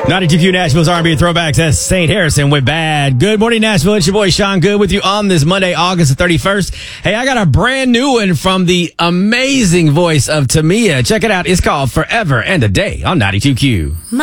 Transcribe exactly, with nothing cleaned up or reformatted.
ninety-two Q Nashville's R and B throwbacks. That's Saint Harrison with Bad. Good morning, Nashville. It's your boy Sean Good with you on this Monday, August the thirty-first. Hey, I got a brand new one from the amazing voice of Tamia. Check it out. It's called Forever and a Day on ninety-two Q.